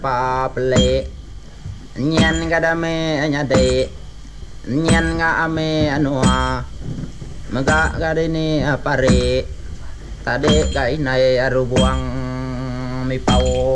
pa ple nyen gadame nyade nyen nga ame anua maga gadini pare tade gai nai arubuang mi pau